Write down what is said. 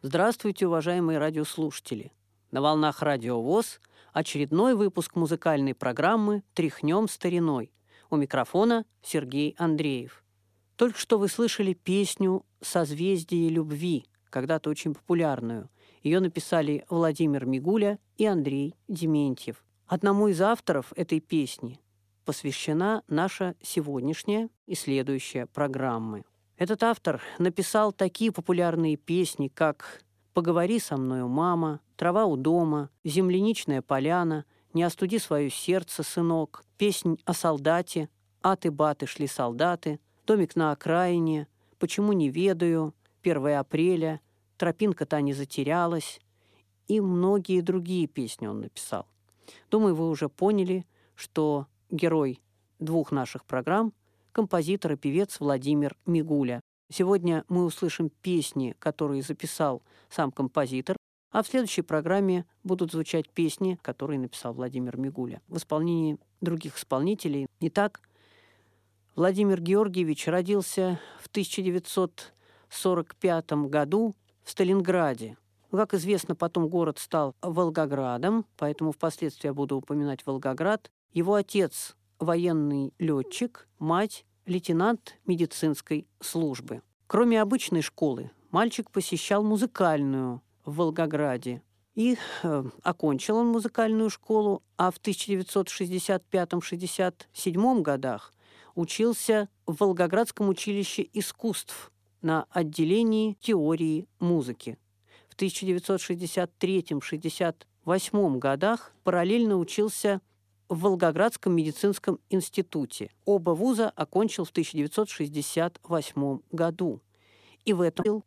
Здравствуйте, уважаемые радиослушатели! На волнах Радио ВОС очередной выпуск музыкальной программы «Тряхнем стариной». У микрофона Сергей Андреев. Только что вы слышали песню «Созвездие любви», когда-то очень популярную. Ее написали Владимир Мигуля и Андрей Дементьев. Одному из авторов этой песни посвящена наша сегодняшняя и следующая программы. Этот автор написал такие популярные песни, как «Поговори со мною, мама», «Трава у дома», «Земляничная поляна», «Не остуди свое сердце, сынок», «Песнь о солдате», «Аты-баты шли солдаты», «Домик на окраине», «Почему не ведаю», «1 апреля», «Тропинка та не затерялась» и многие другие песни он написал. Думаю, вы уже поняли, что герой двух наших программ – композитор и певец Владимир Мигуля. Сегодня мы услышим песни, которые записал сам композитор, а в следующей программе будут звучать песни, которые написал Владимир Мигуля в исполнении других исполнителей. Итак, Владимир Георгиевич родился в 1945 году в Сталинграде. Как известно, потом город стал Волгоградом, поэтому впоследствии я буду упоминать Волгоград. Его отец – военный летчик, мать – лейтенант медицинской службы. Кроме обычной школы, мальчик посещал музыкальную в Волгограде. И окончил он музыкальную школу, а в 1965-67 годах учился в Волгоградском училище искусств на отделении теории музыки. В 1963-68 годах параллельно учился в Волгоградском медицинском институте. Оба вуза окончил в 1968 году. И в этом